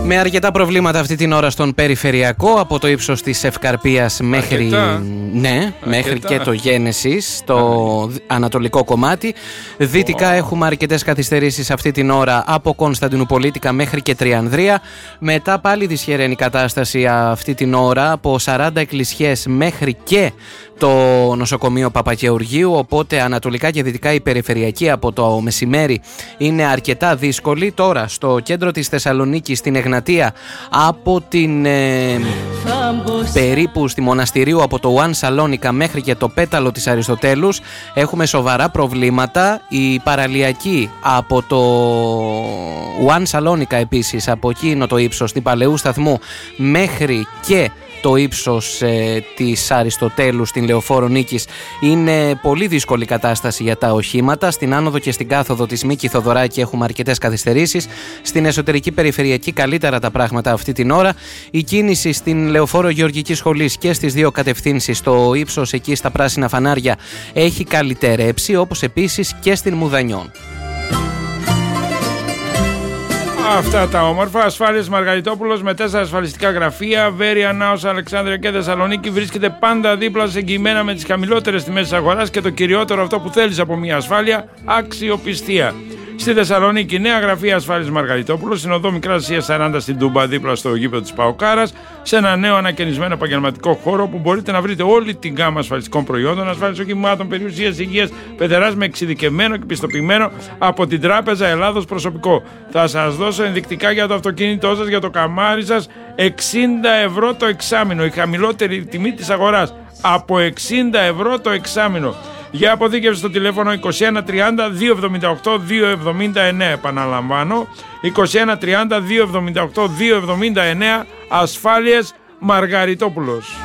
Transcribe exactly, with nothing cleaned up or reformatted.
Με αρκετά προβλήματα αυτή την ώρα στον περιφερειακό, από το ύψος της Ευκαρπίας μέχρι, ναι, μέχρι και το Γένεσης, στο ανατολικό κομμάτι. Δυτικά oh. έχουμε αρκετές καθυστερήσεις αυτή την ώρα από Κωνσταντινουπολίτικα μέχρι και Τριανδρία. Μετά πάλι δυσχεραίνει η κατάσταση αυτή την ώρα από σαράντα Εκκλησιές μέχρι και το νοσοκομείο Παπαγεωργίου, οπότε ανατολικά και δυτικά η περιφερειακή από το μεσημέρι είναι αρκετά δύσκολη. Τώρα στο κέντρο της Θεσσαλονίκης, στην Εγνατία, από την ε, περίπου στη Μοναστηρίου, από το One Σαλόνικα μέχρι και το Πέταλο της Αριστοτέλους έχουμε σοβαρά προβλήματα. Η παραλιακή από το One Σαλόνικα επίσης, από εκείνο το ύψος του Παλαιού Σταθμού μέχρι και το ύψος ε, της Αριστοτέλου στην Λεωφόρο Νίκης είναι πολύ δύσκολη κατάσταση για τα οχήματα. Στην άνοδο και στην κάθοδο της Μίκη Θοδωράκη έχουμε αρκετές καθυστερήσεις. Στην εσωτερική περιφερειακή καλύτερα τα πράγματα αυτή την ώρα. Η κίνηση στην Λεωφόρο Γεωργικής Σχολής και στις δύο κατευθύνσεις, το ύψος εκεί στα πράσινα φανάρια έχει καλυτερέψει, όπως επίσης και στην Μουδανιών. Αυτά τα όμορφα. Ασφάλειες Μαργαριτόπουλος με τέσσερα ασφαλιστικά γραφεία. Βέρεια, Νάος, Αλεξάνδρεια και Θεσσαλονίκη. Βρίσκεται πάντα δίπλα σε, εγγυημένα με τις χαμηλότερες τιμές της αγοράς και το κυριότερο αυτό που θέλεις από μια ασφάλεια, αξιοπιστία. Στη Θεσσαλονίκη, νέα γραφεία ασφάλειας Μαργαριτόπουλος, στην οδό Μικράς Ασίας σαράντα στην Τούμπα, δίπλα στο γήπεδο της Παοκάρας, σε ένα νέο ανακαινισμένο επαγγελματικό χώρο που μπορείτε να βρείτε όλη την γάμα ασφαλιστικών προϊόντων, ασφάλιση οχημάτων, περιουσίας, υγείας, πεδεράς με εξειδικευμένο και πιστοποιημένο από την Τράπεζα Ελλάδος προσωπικό. Θα σας δώσω ενδεικτικά για το αυτοκίνητό σας, για το καμάρι σας, εξήντα ευρώ το εξάμηνο, η χαμηλότερη τιμή της αγοράς. Από εξήντα ευρώ το εξάμηνο. Για αποδίκευση στο τηλέφωνο είκοσι ένα τριάντα δύο εβδομήντα οκτώ δύο εβδομήντα εννέα. Επαναλαμβάνω, είκοσι ένα τριάντα δύο εβδομήντα οκτώ δύο εβδομήντα εννέα. Ασφάλειες Μαργαριτόπουλος.